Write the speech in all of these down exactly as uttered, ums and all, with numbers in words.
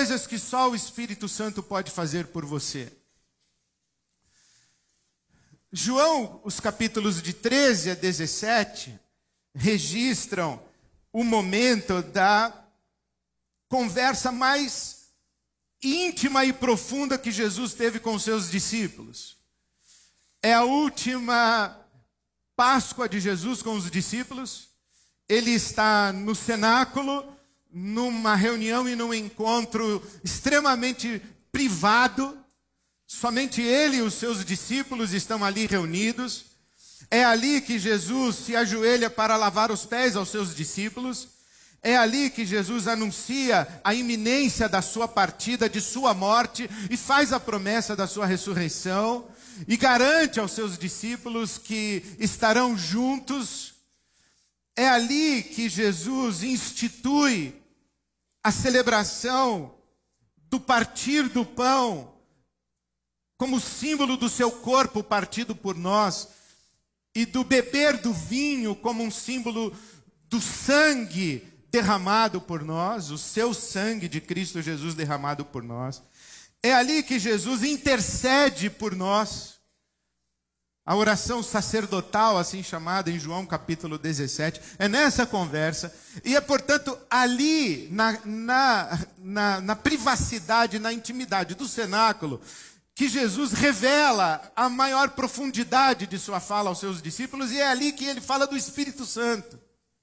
coisas que só o Espírito Santo pode fazer por você. João, os capítulos de treze a dezessete, registram o momento da conversa mais íntima e profunda que Jesus teve com seus discípulos. É a última Páscoa de Jesus com os discípulos. Ele está no cenáculo, numa reunião e num encontro extremamente privado. Somente ele e os seus discípulos estão ali reunidos. É ali que Jesus se ajoelha para lavar os pés aos seus discípulos. É ali que Jesus anuncia a iminência da sua partida, de sua morte, e faz a promessa da sua ressurreição, e garante aos seus discípulos que estarão juntos. É ali que Jesus institui a celebração do partir do pão, como símbolo do seu corpo partido por nós, e do beber do vinho como um símbolo do sangue derramado por nós, o seu sangue de Cristo Jesus derramado por nós. É ali que Jesus intercede por nós. A oração sacerdotal, assim chamada em João capítulo dezessete, é nessa conversa, e é portanto ali, na, na, na, na privacidade, na intimidade do cenáculo, que Jesus revela a maior profundidade de sua fala aos seus discípulos, e é ali que ele fala do Espírito Santo.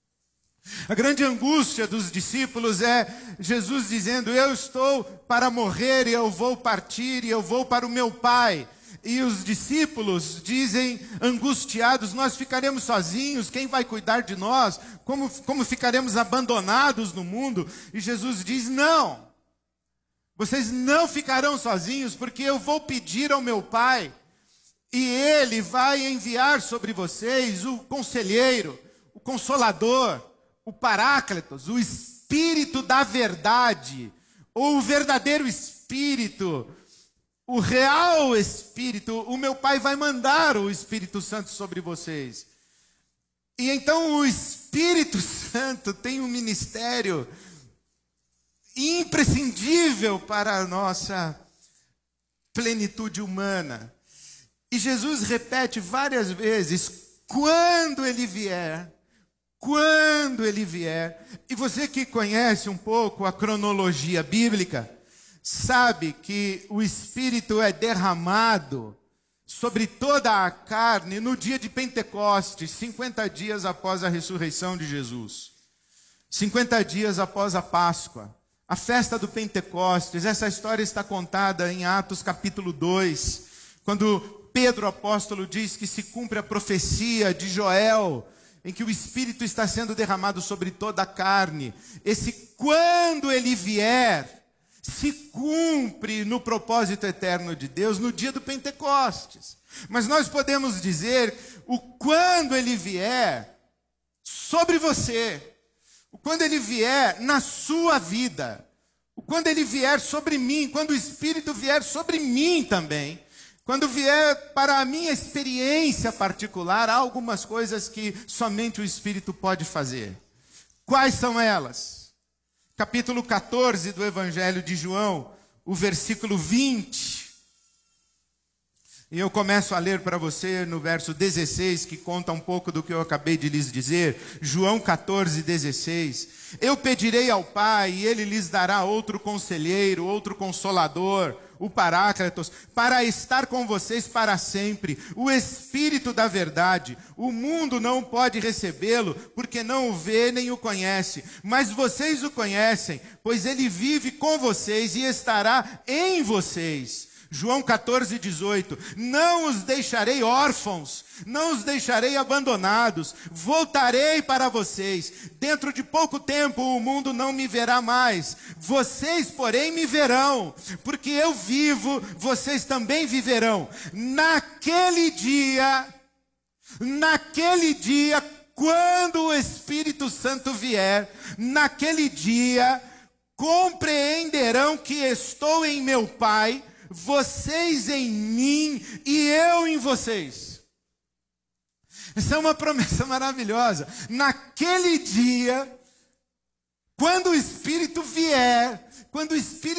A grande angústia dos discípulos é Jesus dizendo: eu estou para morrer e eu vou partir e eu vou para o meu Pai. E os discípulos dizem angustiados: nós ficaremos sozinhos, quem vai cuidar de nós? Como, como ficaremos abandonados no mundo? E Jesus diz: não, vocês não ficarão sozinhos, porque eu vou pedir ao meu Pai, e Ele vai enviar sobre vocês o Conselheiro, o Consolador, o Paráclitos, o Espírito da verdade, ou o verdadeiro Espírito, o real Espírito. O meu Pai vai mandar o Espírito Santo sobre vocês. E então o Espírito Santo tem um ministério imprescindível para a nossa plenitude humana. E Jesus repete várias vezes: quando Ele vier, quando Ele vier. E você que conhece um pouco a cronologia bíblica, sabe que o Espírito é derramado sobre toda a carne no dia de Pentecostes, cinquenta dias após a ressurreição de Jesus. cinquenta dias após a Páscoa. A festa do Pentecostes. Essa história está contada em Atos capítulo dois, quando Pedro apóstolo diz que se cumpre a profecia de Joel, em que o Espírito está sendo derramado sobre toda a carne. Esse quando Ele vier se cumpre no propósito eterno de Deus no dia do Pentecostes. Mas nós podemos dizer o quando Ele vier sobre você, o quando Ele vier na sua vida, o quando Ele vier sobre mim, quando o Espírito vier sobre mim também, quando vier para a minha experiência particular, há algumas coisas que somente o Espírito pode fazer. Quais são elas? Capítulo quatorze do Evangelho de João, o versículo vinte. E eu começo a ler para você no verso dezesseis, que conta um pouco do que eu acabei de lhes dizer. João quatorze, dezesseis. Eu pedirei ao Pai, e Ele lhes dará outro conselheiro, outro consolador, o Paráclitos, para estar com vocês para sempre, o Espírito da verdade. O mundo não pode recebê-lo, porque não o vê nem o conhece, mas vocês o conhecem, pois Ele vive com vocês e estará em vocês. João quatorze, dezoito. Não os deixarei órfãos, não os deixarei abandonados, voltarei para vocês. Dentro de pouco tempo o mundo não me verá mais, vocês porém me verão, porque eu vivo, vocês também viverão. Naquele dia, naquele dia, quando o Espírito Santo vier, naquele dia, compreenderão que estou em meu Pai, vocês em mim e eu em vocês. Essa é uma promessa maravilhosa. Naquele dia, quando o Espírito vier, quando o Espírito